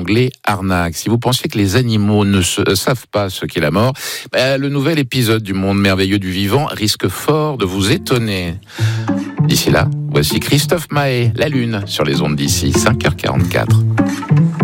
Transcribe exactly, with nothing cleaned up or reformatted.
anglais arnaque. Si vous pensiez que les animaux ne se, euh, savent pas ce qu'est la mort, bah, le nouvel épisode du monde merveilleux du vivant risque fort de vous étonner. D'ici là, voici Christophe Maé, La Lune, sur les ondes d'ici, cinq heures quarante-quatre.